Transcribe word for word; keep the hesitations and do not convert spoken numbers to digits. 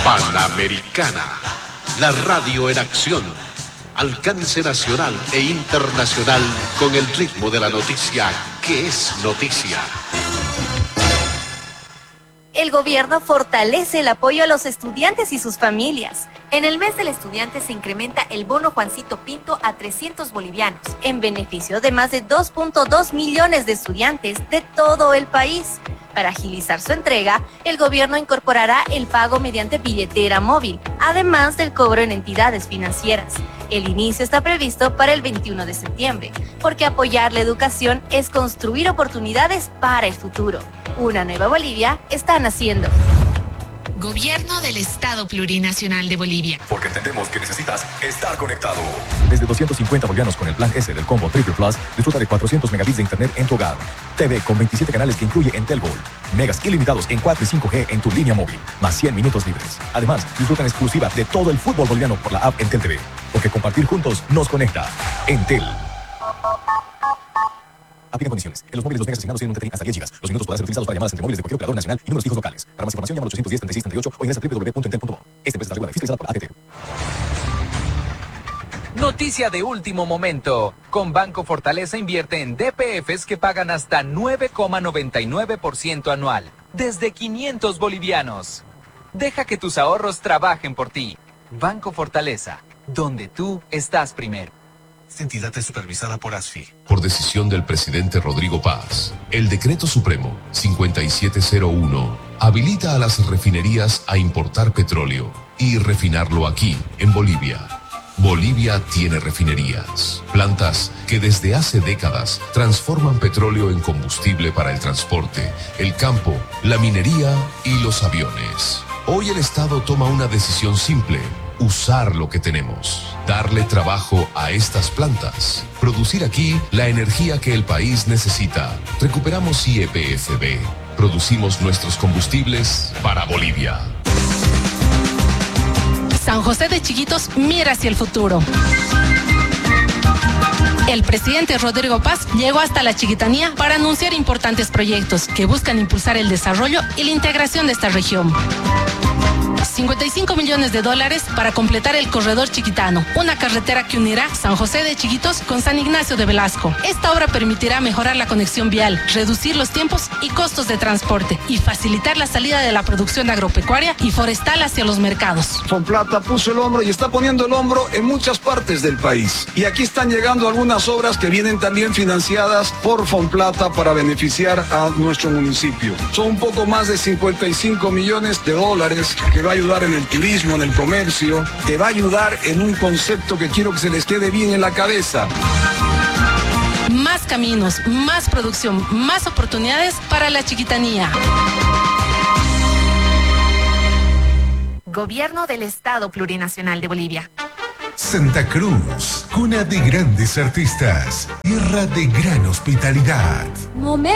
Panamericana, la radio en acción, alcance nacional e internacional con el ritmo de la noticia que es noticia. El gobierno fortalece el apoyo a los estudiantes y sus familias. En el mes del estudiante se incrementa el bono Juancito Pinto a trescientos bolivianos, en beneficio de más de dos punto dos millones de estudiantes de todo el país. Para agilizar su entrega, el gobierno incorporará el pago mediante billetera móvil, además del cobro en entidades financieras. El inicio está previsto para el veintiuno de septiembre, porque apoyar la educación es construir oportunidades para el futuro. Una nueva Bolivia está naciendo. Gobierno del Estado Plurinacional de Bolivia. Porque entendemos que necesitas estar conectado. Desde doscientos cincuenta bolivianos con el plan S del combo Triple Plus, disfruta de cuatrocientos megabits de internet en tu hogar. T V con veintisiete canales que incluye Entel Gold. Megas ilimitados en cuatro y cinco G en tu línea móvil. Más cien minutos libres. Además, disfruta en exclusiva de todo el fútbol boliviano por la app Entel T V. Porque compartir juntos nos conecta. Entel. Aplican condiciones. En los móviles los megas asignados tienen un tethering hasta diez gigas. Los minutos podrán ser utilizados para llamadas entre móviles de cualquier operador nacional y números fijos locales. Para más información llama al ochocientos diez, treinta y seis, treinta y ocho o ingresa a doble u doble u doble u punto entel punto com. Esta empresa está regulada y fiscalizada por A T T. Noticia de último momento. Con Banco Fortaleza invierte en D P Fs que pagan hasta nueve coma noventa y nueve por ciento anual. Desde quinientos bolivianos. Deja que tus ahorros trabajen por ti. Banco Fortaleza, donde tú estás primero. Esta entidad es supervisada por ASFI. Por decisión del presidente Rodrigo Paz, el Decreto Supremo cincuenta y siete cero uno habilita a las refinerías a importar petróleo y refinarlo aquí, en Bolivia. Bolivia tiene refinerías, plantas que desde hace décadas transforman petróleo en combustible para el transporte, el campo, la minería y los aviones. Hoy el Estado toma una decisión simple: usar lo que tenemos, darle trabajo a estas plantas, producir aquí la energía que el país necesita. Recuperamos I E P F B, producimos nuestros combustibles para Bolivia. San José de Chiquitos mira hacia el futuro. El presidente Rodrigo Paz llegó hasta la Chiquitanía para anunciar importantes proyectos que buscan impulsar el desarrollo y la integración de esta región. cincuenta y cinco millones de dólares para completar el corredor chiquitano, una carretera que unirá San José de Chiquitos con San Ignacio de Velasco. Esta obra permitirá mejorar la conexión vial, reducir los tiempos y costos de transporte y facilitar la salida de la producción agropecuaria y forestal hacia los mercados. Fonplata puso el hombro y está poniendo el hombro en muchas partes del país. Y aquí están llegando algunas obras que vienen también financiadas por Fonplata para beneficiar a nuestro municipio. Son un poco más de cincuenta y cinco millones de dólares que va a ayudar en el turismo, en el comercio, que va a ayudar en un concepto que quiero que se les quede bien en la cabeza. Más caminos, más producción, más oportunidades para la Chiquitanía. Gobierno del Estado Plurinacional de Bolivia. Santa Cruz, cuna de grandes artistas, tierra de gran hospitalidad. Momento.